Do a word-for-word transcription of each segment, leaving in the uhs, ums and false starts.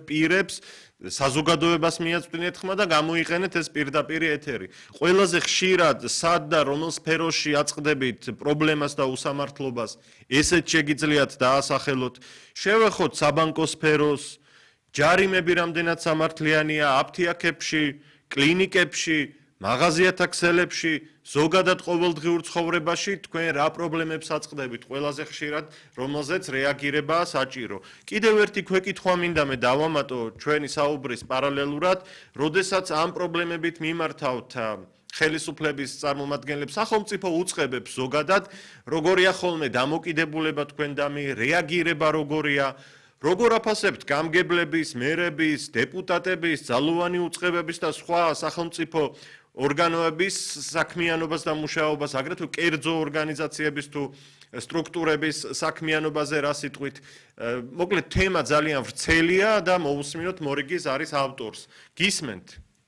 პირებს საზოგადოებას მიაწვდინეთ ხმა და გამოიყენეთ ეს პირდაპირ ეთერი. ყველაზე ხშირად სად და რომელ სფეროში აწყდებით პრობლემას და უსამართლობას, ესეც შეგიძლიათ დაასახელოთ. შევეხოთ საბანკო სფეროს, ჯარიმები რამდენად სამართლიანია აფთიაქებში, კლინიკებში, მაღაზიათა ქსელებში, ზოგადად ყოველდღიურ ცხოვრებაში თქვენ რა პრობლემებს აწყდებით ყველაზე ხშირად, რომელზეც რეაგირებაა საჭირო. კიდევ ერთი ქვეკითხვა მინდა მე დავამატო ჩვენი საუბრის პარალელურად, როდესაც ამ პრობლემებით მიმართავთ ხელისუფლების წარმომადგენლებს, სახელმწიფო უწყებებს ზოგადად, როგორია ხოლმე დამოკიდებულება თქვენდამი, რეაგირება როგორია, როგორ აფასებთ გამგებლების, მერების, დეპუტატების, ძალოვანი უწყებების და სხვა სახელმწიფო ორგანოების საქმიანობას და მუშაობას, აგრეთვე კერძო ორგანიზაციების თუ სტრუქტურების საქმიანობაზე რა სიტყვით. მოკლედ თემა ძალიან ვრცელია და მოусმინოთ მორიგის არის ავტორს. გისმენთ?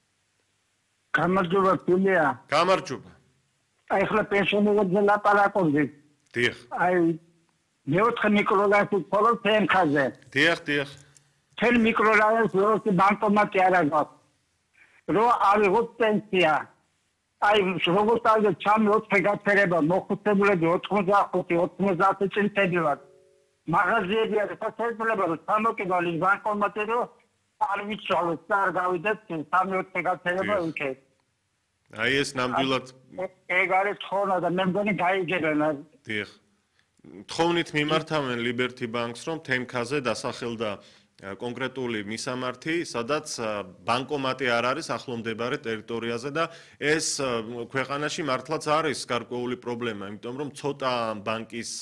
გამარჯობა ფილია. გამარჯობა. აი ხლა პენსიონერებზე ლაპარაკობდი. დიახ. აი მეოთხე მიკრორაიონის მხოლოდ თემქაზე. დიახ, დიახ. თელ მიკრორაიონის როცა ბანკომატი არ აქვს. რო ავიღოთ პენსია. აი როგორც აი ჩამი ოთხი გაფერება მოხუცებულები ოთხმოცდახუთი ოცდაათი წინთებივად. მაღაზიები არის შესაძლებელი რომ სამოკიდოლის ბანკომატი რო არ ვიცვალოს და არ გავიდეთ სამი ოთხი გაფერება უკეთ. აი ეს ნამდვილად ეგ არის თხოვნა და მე მგონი გაიგებენ. დიახ. თხოვნით მიმართავენ Liberty Bank-ს რომ თემქაზე დასახელდა კონკრეტული მისამართი, სადაც ბანკომატი არ არის ახლომდებარე ტერიტორიაზე და ეს ქვეყანაში მართლაც არის გარკვეული პრობლემა, იმიტომ რომ ცოტა ბანკის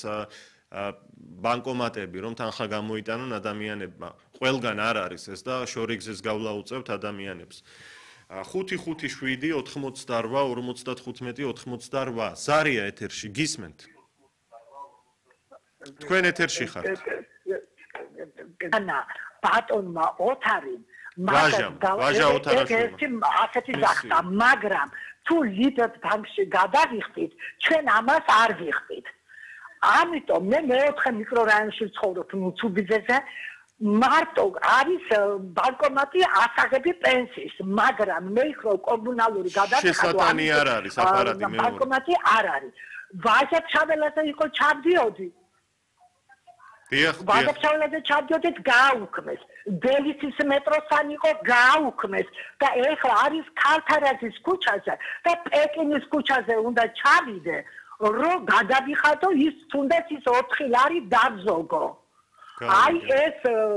ბანკომატები რომ თანხა გამოიტანონ ადამიანებმა. ყველგან არ არის ეს და შორიგზის გავლა უწევთ ადამიანებს. ხუთი ხუთი შვიდი ოთხმოცდარვა ორმოცდათხუთმეტი ოთხმოცდარვა ზარია ეთერში გისმენთ? თქვენ ეთერში ხართ. ანა ბატონმა ოთარიმ ვაჟამ, ვაჟა ოთარაშვილმა. ასეთი ზახტა, მაგრამ თუ ლიდერთ ბანკში გადავიხდით, ჩვენ ამას არ ვიხდით. ამიტომ მე მეოთხე მიკრორაიონში ვცხოვრობ მუცუბიძეზე, მარტო არის ბანკომატი ასაღები პენსიის, მაგრამ მე ხო კომუნალური გადახადა შესატანი არ არის აპარატი მეორე. ბანკომატი არ არის. ვაჟა ჩაველაზე იყო ჩავდიოდი. დიახ, ვადაფშავლაზე ჩავდიოდით გააუქმეს. დელიცის მეტროსთან იყო გააუქმეს და ეხლა არის ქალთარაზის ქუჩაზე და პეკინის ქუჩაზე უნდა ჩავიდე, რომ გადავიხადო ის თუნდაც ის ოთხი ლარი დაბზოგო. აი ეს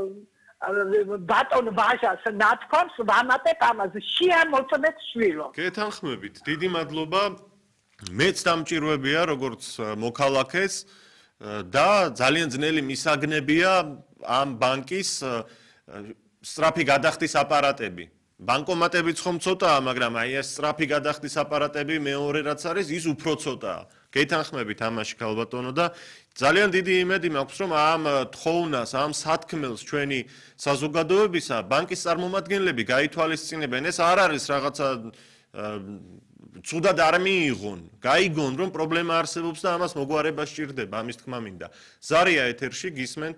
ბატონ ვაჟას ნათქვამს ვამატებ ამაზე შეამოწმეთ შვილო. გეთანხმებით, დიდი მადლობა. მეც დამჭირვებია როგორც მოქალაქეს და ძალიან ძნელი მისაგნებია ამ ბანკის სწრაფი გადახდის აპარატები. ბანკომატებიც ხომ ცოტაა, მაგრამ აი ეს სწრაფი გადახდის აპარატები მეორე რაც არის, ის უფრო ცოტაა. გეთანხმებით ამაში ქალბატონო და ძალიან დიდი იმედი მაქვს, რომ ამ თხოვნას, ამ სათქმელს ჩვენი საზოგადოებისა ბანკის წარმომადგენლები გაითვალისწინებენ. ეს არ არის რაღაცა ცუდად არ მიიღონ, გაიგონ რომ პრობლემა არსებობს და ამას მოგვარება სჭირდება, ამის თქმა მინდა. ზარია ეთერში გისმენთ?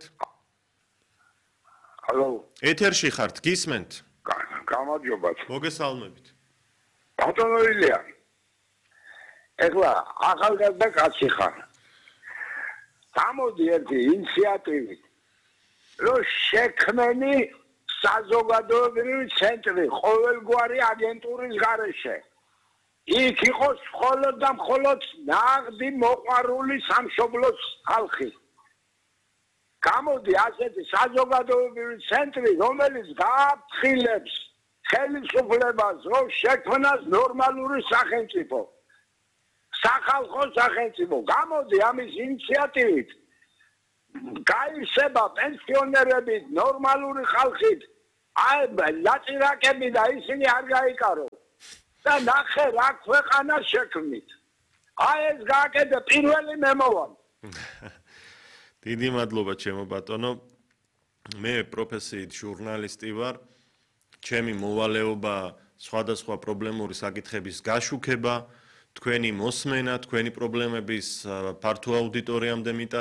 ჰალო. ეთერში ხართ, გისმენთ? გამარჯობათ. მოგესალმებით. ბატონო ილია. ეხლა ახალგაზრდა კაცი ხარ. გამოდი ერთი ინიციატივით, რომ შექმენი საზოგადოებრივი ცენტრი ყოველგვარი აგენტურის გარეშე. იქ იყოს მხოლოდ და მხოლოდ ნაღდი მოყვარული სამშობლოს ხალხი. გამოდი ასეთი საზოგადოებრივი ცენტრი, რომელიც გააფრთხილებს ხელისუფლებას, რომ შექმნას ნორმალური სახელმწიფო. სახალხო სახელმწიფო. გამოდი ამის ინიციატივით. გაიხსება პენსიონერები ნორმალური ხალხით. აი ლაწირაკები და ისინი არ გაიკარო. და ნახე რა ქვეყანა შექმნით. აი ეს გააკეთე პირველი მემოვან. დიდი მადლობა ჩემო ბატონო. მე პროფესიით ჟურნალისტი ვარ. ჩემი მოვალეობა სხვადასხვა პრობლემური საკითხების გაშუქება, თქვენი მოსმენა, თქვენი პრობლემების ფართო აუდიტორიამდე